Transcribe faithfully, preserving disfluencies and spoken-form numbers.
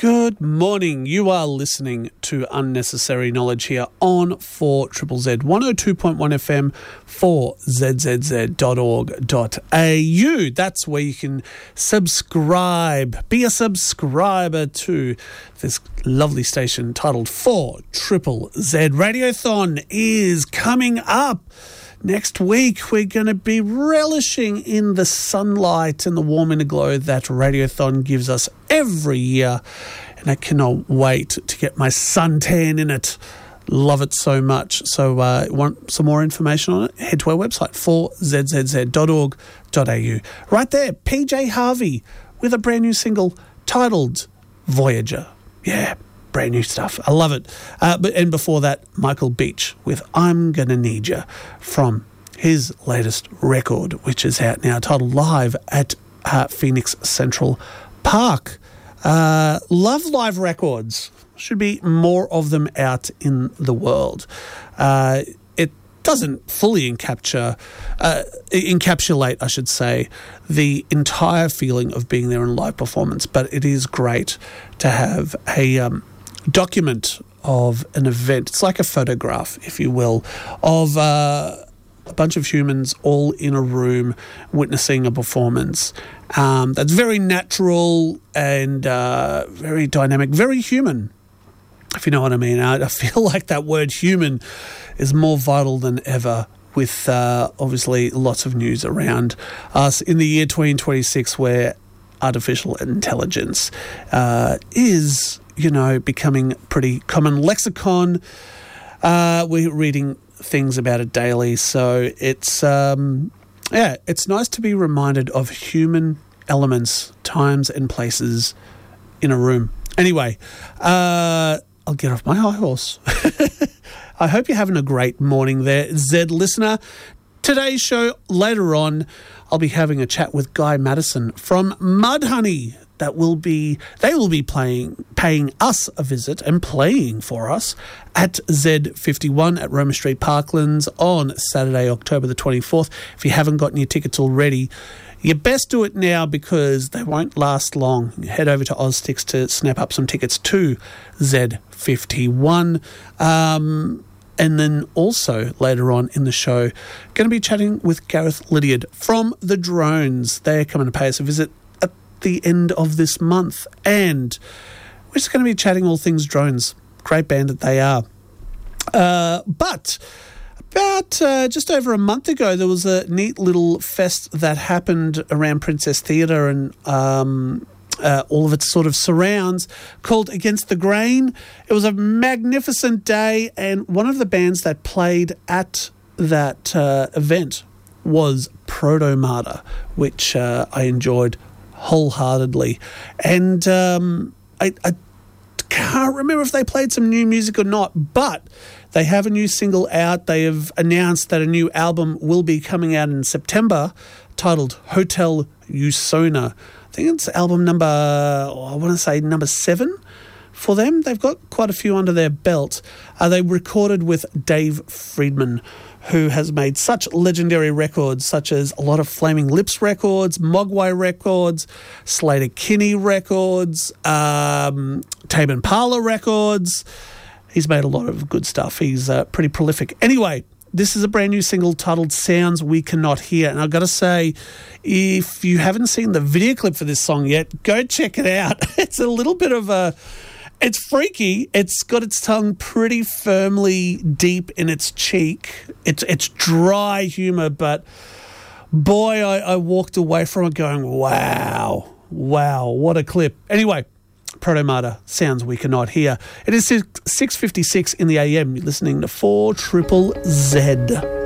Good morning. You are listening to Unnecessary Knowledge here on four Z Z Z, one oh two point one F M, four Z Z Z dot org dot A U. That's where you can subscribe, be a subscriber to this lovely station titled four Z Z Z. Radiothon is coming up. Next week, we're going to be relishing in the sunlight and the warm inner glow that Radiothon gives us every year. And I cannot wait to get my suntan in it. Love it so much. So uh, want some more information on it? Head to our website, four Z Z Z dot org dot A U. Right there, P J Harvey with a brand new single titled Voyager. Yeah. Brand new stuff. I love it. Uh, but and before that, Michael Beach with I'm Gonna Need Ya from his latest record, which is out now, titled Live at uh, Phoenix Central Park. Uh, love live records. Should be more of them out in the world. Uh, it doesn't fully encapture, uh, encapsulate, I should say, the entire feeling of being there in live performance, but it is great to have a um, document of an event. It's like a photograph, if you will, of uh, a bunch of humans all in a room witnessing a performance um, that's very natural and uh, very dynamic, very human, if you know what I mean. I, I feel like that word human is more vital than ever with uh, obviously lots of news around us in the year twenty twenty-six where artificial intelligence uh, is, you know, becoming pretty common lexicon. Uh, we're reading things about it daily, so it's um, yeah, it's nice to be reminded of human elements, times and places in a room. Anyway, uh, I'll get off my high horse. I hope you're having a great morning there, Z listener. Today's show, later on, I'll be having a chat with Guy Madison from Mudhoney. That will be, they will be playing, paying us a visit and playing for us at Z fifty-one at Roma Street Parklands on Saturday, October the twenty-fourth. If you haven't gotten your tickets already, you best do it now because they won't last long. Head over to Oztix to snap up some tickets to Z fifty-one. Um... And then also later on in the show, going to be chatting with Gareth Lydiard from The Drones. They're coming to pay us a visit at the end of this month. And we're just going to be chatting all things drones. Great band that they are. Uh, but about uh, just over a month ago, there was a neat little fest that happened around Princess Theatre and um Uh, all of its sort of surrounds, called Against the Grain. It was a magnificent day, and one of the bands that played at that uh, event was Protomata, which uh, I enjoyed wholeheartedly. And um, I, I can't remember if they played some new music or not, but they have a new single out. They have announced that a new album will be coming out in September, titled Hotel Usona. I think it's album number, oh, I want to say number seven for them. They've got quite a few under their belt. Uh, they recorded with Dave Friedman, who has made such legendary records, such as a lot of Flaming Lips records, Mogwai records, Slater Kinney records, um, Tame Impala records. He's made a lot of good stuff. He's uh, pretty prolific. Anyway, this is a brand new single titled Sounds We Cannot Hear. And I've got to say, if you haven't seen the video clip for this song yet, go check it out. It's a little bit of a... It's freaky. It's got its tongue pretty firmly deep in its cheek. It's it's dry humour, but boy, I, I walked away from it going, wow, wow, what a clip. Anyway, Protomata, Sounds We Cannot Hear. It is six fifty-six in the A M. You're listening to four Z Z Z.